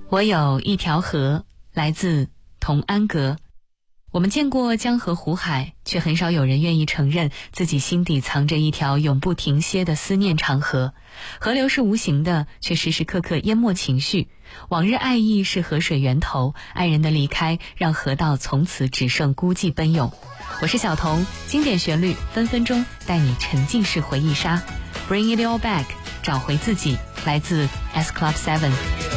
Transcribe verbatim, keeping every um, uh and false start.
我有一条河，来自童安格。我们见过江河湖海，却很少有人愿意承认自己心底藏着一条永不停歇的思念长河。河流是无形的，却时时刻刻淹没情绪。往日爱意是河水源头，爱人的离开让河道从此只剩孤寂奔涌。我是小童，经典旋律分分钟带你沉浸式回忆杀。Bring it all back， 找回自己，来自 S Club Seven。